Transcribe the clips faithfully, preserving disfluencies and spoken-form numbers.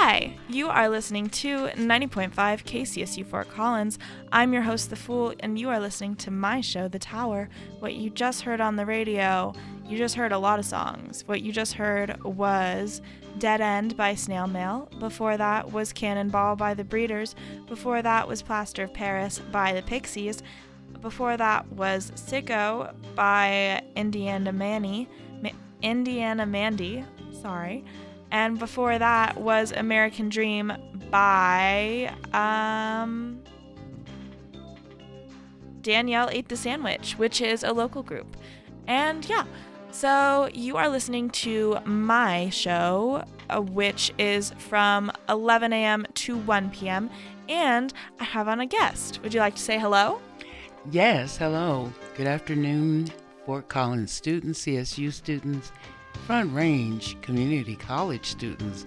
Hi, you are listening to ninety point five K C S U Fort Collins. I'm your host, The Fool, and you are listening to my show, The Tower. What you just heard on the radio, you just heard a lot of songs. What you just heard was Dead End by Snail Mail. Before that was Cannonball by The Breeders. Before that was Plaster of Paris by The Pixies. Before that was Sicko by Indiana Manny, Ma- Indiana Mandy, sorry. And before that was American Dream by um, Danielle Ate the Sandwich, which is a local group. And yeah, so you are listening to my show, uh, which is from eleven a.m. to one p.m. And I have on a guest. Would you like to say hello? Yes, hello. Good afternoon, Fort Collins students, C S U students, Front Range Community College students.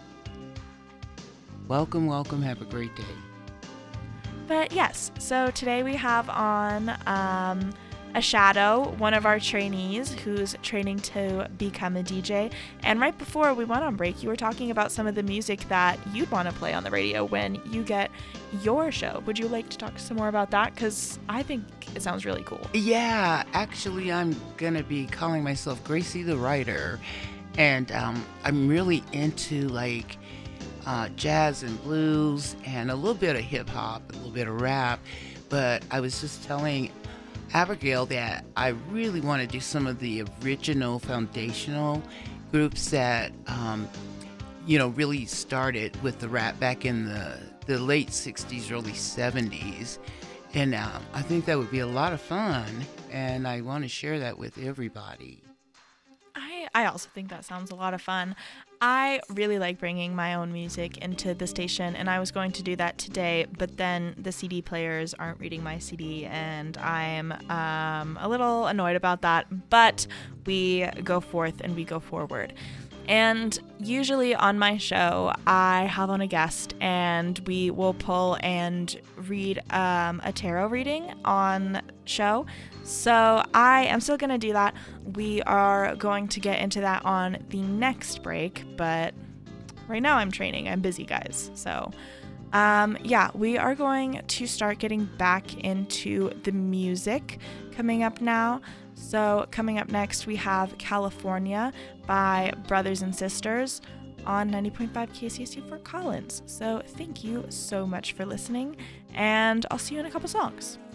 Welcome, welcome. Have a great day. But yes, so today we have on um, a shadow, one of our trainees who's training to become a D J. And right before we went on break, you were talking about some of the music that you'd want to play on the radio when you get your show. Would you like to talk some more about that? Because I think it sounds really cool. Yeah, actually, I'm going to be calling myself Gracie the Writer. And um, I'm really into like uh, jazz and blues and a little bit of hip hop, a little bit of rap. But I was just telling Abigail that I really want to do some of the original foundational groups that, um, you know, really started with the rap back in the, the late sixties, early seventies. And um, I think that would be a lot of fun, and I want to share that with everybody. I, I also think that sounds a lot of fun. I really like bringing my own music into the station, and I was going to do that today, but then the C D players aren't reading my C D, and I'm um, a little annoyed about that, but we go forth and we go forward. And usually on my show, I have on a guest, and we will pull and read um, a tarot reading on show. So I am still going to do that. We are going to get into that on the next break, but right now I'm training. I'm busy, guys. So um, yeah, we are going to start getting back into the music coming up now. So coming up next, we have California by Brothers and Sisters on ninety point five K C S U Fort Collins. So thank you so much for listening, and I'll see you in a couple songs.